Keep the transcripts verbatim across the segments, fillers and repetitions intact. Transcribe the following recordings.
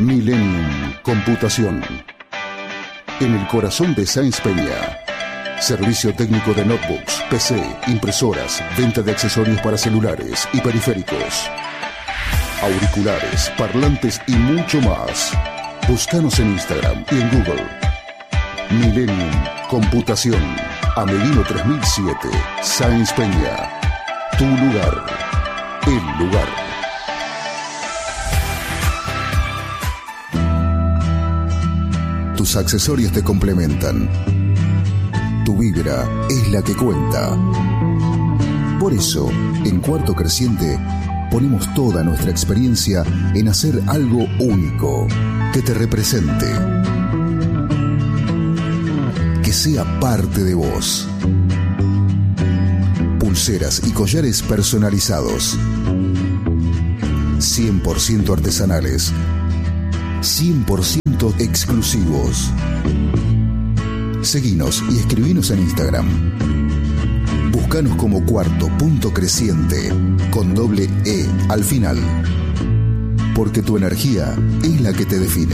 Millennium Computación. En el corazón de Sáenz Peña. Servicio técnico de notebooks, P C, impresoras, venta de accesorios para celulares y periféricos, auriculares, parlantes y mucho más. Búscanos en Instagram y en Google. Millennium Computación. Amelino tres mil siete, Sáenz Peña. Tu lugar. El lugar. Tus accesorios te complementan. Tu vibra es la que cuenta. Por eso, en Cuarto Creciente, ponemos toda nuestra experiencia en hacer algo único, que te represente, que sea parte de vos. Pulseras y collares personalizados, cien por ciento artesanales, cien por ciento exclusivos. Seguinos y escribinos en Instagram. Buscanos como Cuarto Punto Creciente, con doble E al final. Porque tu energía es la que te define.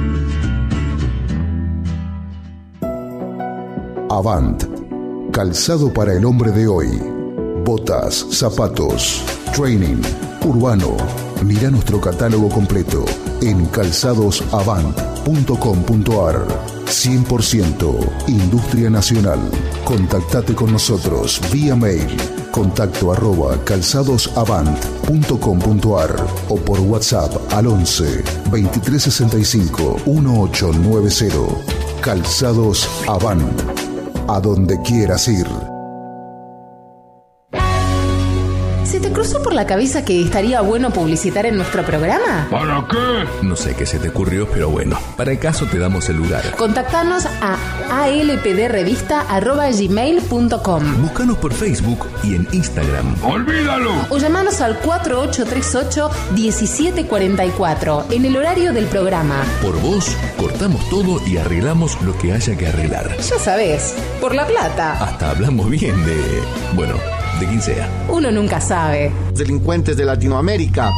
Avant. Calzado para el hombre de hoy. Botas, zapatos, training, urbano. Mira nuestro catálogo completo en calzados avant punto com punto ar. cien por ciento Industria Nacional. Contactate con nosotros vía mail. Contacto arroba calzadosavant punto com punto ar o por WhatsApp al once, veintitrés sesenta y cinco, dieciocho noventa. Calzados Avant. A donde quieras ir. ¿Se te cruzó por la cabeza que estaría bueno publicitar en nuestro programa? ¿Para qué? No sé qué se te ocurrió, pero bueno, para el caso te damos el lugar. Contactanos a alpdrevista arroba gmail punto com. Búscanos por Facebook y en Instagram. ¡Olvídalo! O llamanos al cuatro ocho tres ocho, diecisiete cuarenta y cuatro en el horario del programa. Por vos, cortamos todo y arreglamos lo que haya que arreglar. Ya sabés, por la plata. Hasta hablamos bien de... bueno... de quien sea. Uno nunca sabe. Delincuentes de Latinoamérica.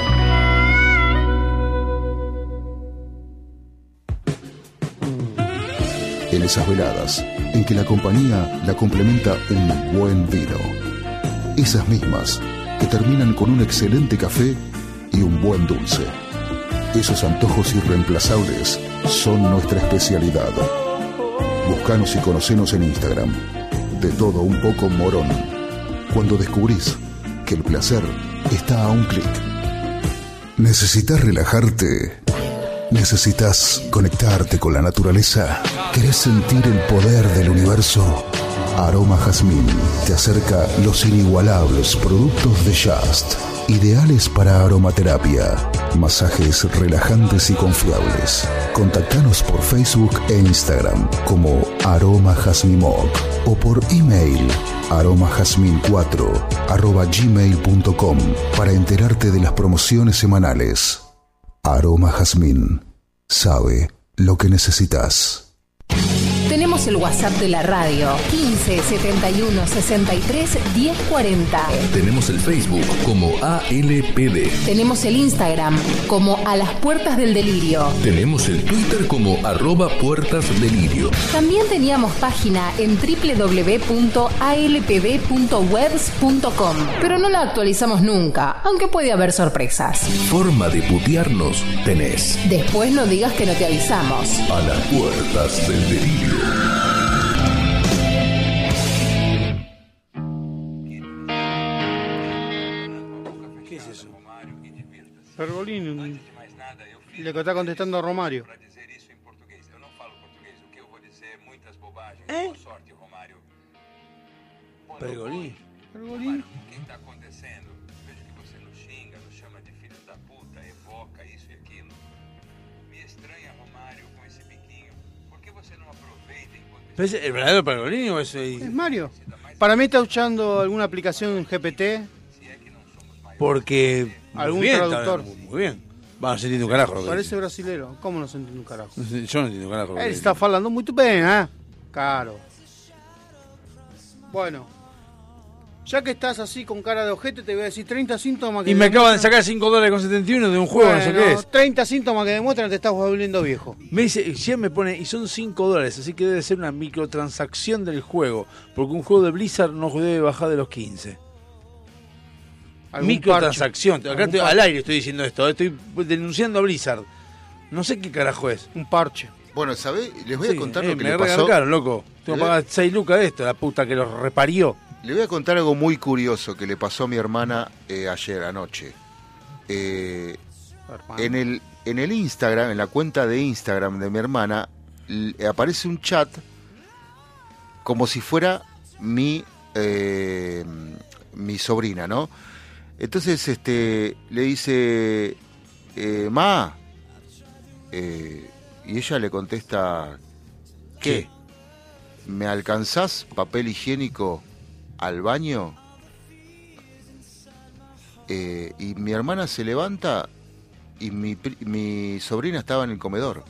En esas veladas, en que la compañía la complementa un buen vino. Esas mismas que terminan con un excelente café y un buen dulce. Esos antojos irreemplazables son nuestra especialidad. Búscanos y conocenos en Instagram. De todo un poco Morón. Cuando descubrís que el placer está a un clic. ¿Necesitas relajarte? ¿Necesitas conectarte con la naturaleza? ¿Querés sentir el poder del universo? Aroma Jazmín te acerca los inigualables productos de Just, ideales para aromaterapia, masajes relajantes y confiables. Contactanos por Facebook e Instagram como Aroma Jazmimoc o por email aromajazmin cuatro arroba gmail punto com para enterarte de las promociones semanales. Aroma Jazmín sabe lo que necesitas. Tenemos el WhatsApp de la radio, quince, setenta y uno, sesenta y tres, diez, cuarenta. Tenemos el Facebook como A L P D. Tenemos el Instagram como A las Puertas del Delirio. Tenemos el Twitter como arroba Puertas Delirio. También teníamos página en doble u doble u doble u punto a l p d punto webs punto com, pero no la actualizamos nunca, aunque puede haber sorpresas. Forma de putearnos tenés. Después no digas que no te avisamos. A las Puertas del Delirio. ¿Qué es eso? Pergolini le está contestando a Romario. ¿Eh? Pergolini. Pergolini. ¿Qué está acontecendo? Vejo que você nos xinga, nos chama de filho da puta, evoca isso e aquilo. Me estranha, Romário, com esse biquinho. Por que você não aproveita enquanto... ¿Es el verdadero Pergolini o es el... Es Mario. Para mí está usando alguna aplicación G P T. Porque... Algún muy bien, traductor. Está, muy bien. Va, se entiende un carajo. Parece brasilero. ¿Cómo no se entiende un carajo? Yo no entiendo un carajo. Él está falando muy bien, ¿eh? Claro. Bueno. Ya que estás así con cara de ojete, te voy a decir treinta síntomas que... Y me acaban de demuestran- sacar cinco dólares con setenta y uno de un juego, no sé Bueno, qué es. treinta síntomas que demuestran que te estás volviendo viejo. Me dice, ya me pone, y son cinco dólares, así que debe ser una microtransacción del juego. Porque un juego de Blizzard no debe bajar de los quince. Algún Microtransacción. parche. Acá Algún estoy, al parche. aire estoy diciendo esto, estoy denunciando a Blizzard. No sé qué carajo es. Un parche. Bueno, ¿sabés? Les voy Sí, a contar eh, lo que me le pasó. regarcaron, loco. Tengo que ¿Eh? pagar seis lucas de esto, la puta que los reparió. Le voy a contar algo muy curioso que le pasó a mi hermana eh, ayer anoche. Eh, en el en el Instagram, en la cuenta de Instagram de mi hermana, l- aparece un chat como si fuera mi eh, mi sobrina, ¿no? Entonces, este, le dice, eh, ma, eh, y ella le contesta, ¿qué? ¿Me alcanzás papel higiénico al baño? Eh, y mi hermana se levanta y mi, pri- mi sobrina estaba en el comedor.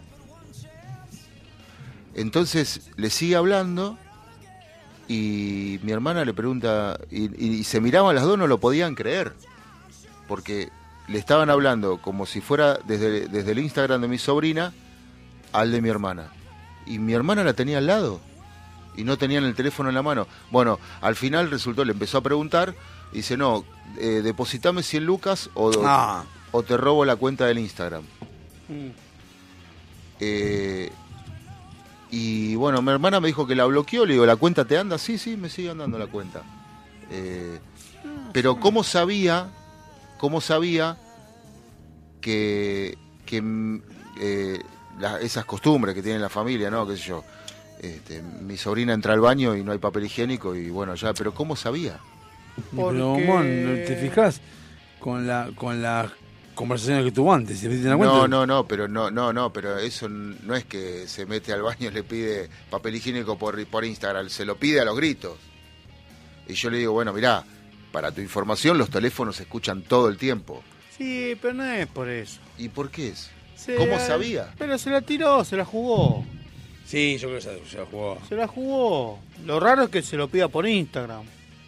Entonces le sigue hablando y mi hermana le pregunta, y, y se miraban las dos, no lo podían creer, porque le estaban hablando como si fuera desde, desde el Instagram de mi sobrina al de mi hermana. Y mi hermana la tenía al lado y no tenían el teléfono en la mano. Bueno, al final resultó, le empezó a preguntar, dice, no, eh, depositame cien lucas o, Ah. o te robo la cuenta del Instagram. Mm. Eh, y bueno, mi hermana me dijo que la bloqueó, le digo, ¿la cuenta te anda? Sí, sí, me sigue andando la cuenta. Eh, pero ¿cómo sabía, cómo sabía que, que mm, eh, la- esas costumbres que tiene la familia, ¿no? ¿Qué sé yo? Este, mi sobrina entra al baño y no hay papel higiénico y bueno, ya, pero ¿cómo sabía? Pero, Porque- mon, ¿te fijas con la con las conversaciones que tuvo antes? ¿Te diste cuenta? No, no, no, pero no, no, no, pero eso n- no es que se mete al baño y le pide papel higiénico por, por Instagram, se lo pide a los gritos. Y yo le digo, bueno, mirá, para tu información los teléfonos se escuchan todo el tiempo. Sí, pero no es por eso. ¿Y por qué es? Se ¿Cómo la- sabía? Pero se la tiró, se la jugó. Sí, yo creo que se, se la jugó. Se la jugó. Lo raro es que se lo pida por Instagram.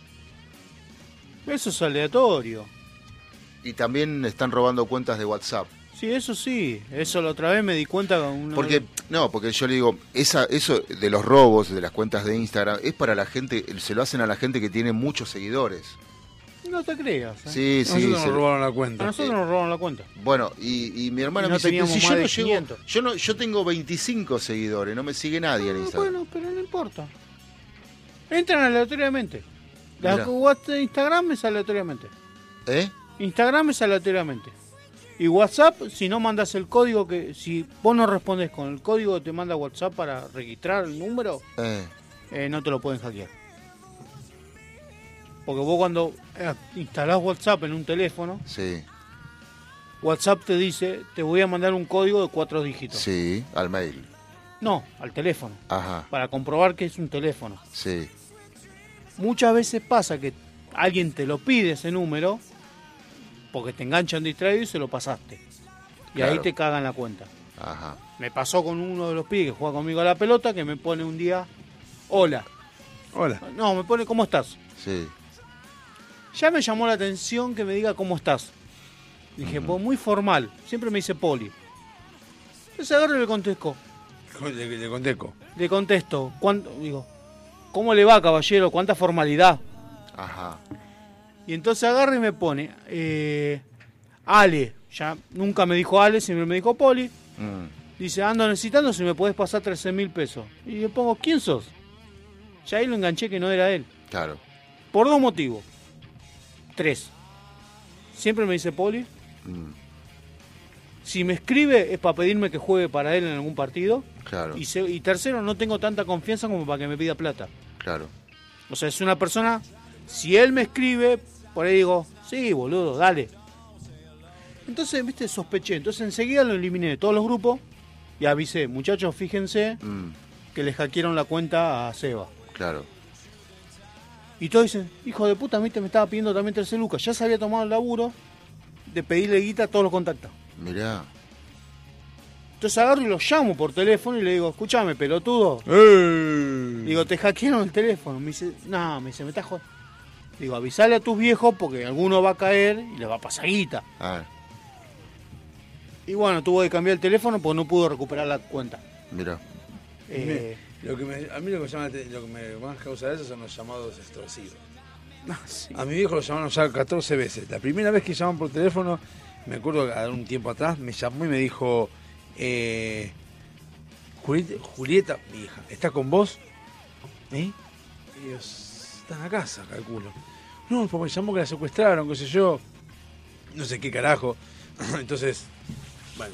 Eso es aleatorio. Y también están robando cuentas de WhatsApp. Sí, eso sí. Eso la otra vez me di cuenta con una... Porque, no, porque yo le digo, esa, eso de los robos de las cuentas de Instagram es para la gente, se lo hacen a la gente que tiene muchos seguidores. No te creas. ¿eh? Sí, sí. Nosotros nos se- robaron la A cuenta. nosotros nos robaron la cuenta. Bueno, y, y mi hermana Y no me dice, pero teníamos si más yo de no llego, quinientos. yo no, yo tengo veinticinco seguidores, no me sigue nadie en Ah, Instagram. bueno, pero no importa. Entran aleatoriamente. La Mirá. WhatsApp, Instagram es aleatoriamente. ¿Eh? Instagram es aleatoriamente. Y WhatsApp, si no mandas el código que... Si vos no respondes con el código que te manda WhatsApp para registrar el número, Eh, eh, no te lo pueden hackear. Porque vos cuando eh, instalás WhatsApp en un teléfono, sí, WhatsApp te dice, te voy a mandar un código de cuatro dígitos. sí, al mail. No, al teléfono. Ajá, Para comprobar que es un teléfono. sí, Muchas veces pasa que alguien te lo pide ese número porque te enganchan distraído y se lo pasaste. Y ahí Claro. te cagan la cuenta. ajá. Me pasó con uno de los pibes que juega conmigo a la pelota que me pone un día, hola. Hola. No, me pone, ¿cómo estás? Sí, Ya me llamó la atención que me diga cómo estás. Dije, pues muy formal. Siempre me dice Poli. Entonces agarro y le contesto. Le, le contesto. Le contesto. ¿Cuánto? Digo, ¿cómo le va, caballero? ¿Cuánta formalidad? ajá. Y entonces agarra y me pone, eh, Ale. Ya nunca me dijo Ale, siempre me dijo Poli. Mm, Dice, ando necesitando si me podés pasar trece mil pesos. Y le pongo, ¿quién sos? Ya ahí lo enganché que no era él. claro. Por dos motivos. Tres. Siempre me dice Poli. Mm, Si me escribe es para pedirme que juegue para él en algún partido. claro, Y, se- y tercero, no tengo tanta confianza como para que me pida plata. claro. O sea, es una persona, si él me escribe, por ahí digo, sí, boludo, dale. Entonces, viste, sospeché. Entonces enseguida lo eliminé de todos los grupos y avisé, muchachos, fíjense Mm, que le hackearon la cuenta a Seba. claro. Y todos dicen, hijo de puta, a mí te me estaba pidiendo también trece lucas. Ya se había tomado el laburo de pedirle guita a todos los contactos. Mirá. Entonces agarro y lo llamo por teléfono y le digo, escúchame, pelotudo. ¡Eh! Digo, te hackearon el teléfono. Me dice, no, me dice, me estás jodiendo. Digo, avisale a tus viejos porque alguno va a caer y le va a pasar guita. Ah, Y bueno, tuvo que cambiar el teléfono porque no pudo recuperar la cuenta. mira. Eh, Lo que me, a mí lo que, llama, lo que me más causa eso son los llamados extorsivos. sí. A mi viejo lo llamaron ya catorce veces. La primera vez que llaman por teléfono, me acuerdo que un tiempo atrás me llamó y me dijo, eh, Julieta, Julieta, mi hija, ¿está con vos? ¿Eh? Y ellos están a casa, calculo. No, porque me llamó que la secuestraron, qué sé yo. No sé qué carajo. Entonces